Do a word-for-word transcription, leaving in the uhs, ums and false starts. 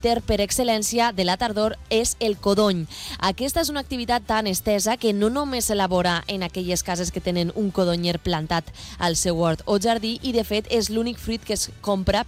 fruiter per excel·lència de la tardor és el codony. Aquesta és una activitat tan estesa que no només s'elabora en aquelles cases que tenen un codonyer plantat al seu hort o jardí i, de fet, és l'únic fruit que es compra